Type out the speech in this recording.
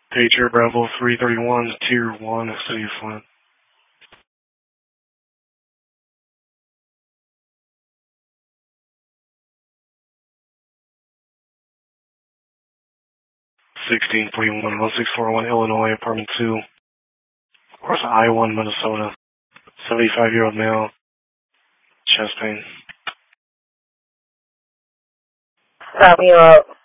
Patriot Bravo 331, Tier 1, City of Flint. '16 Fleet 11641 Illinois, Apartment 2. Of course, I-1, Minnesota. 75-year-old male, chest pain. Stop me up.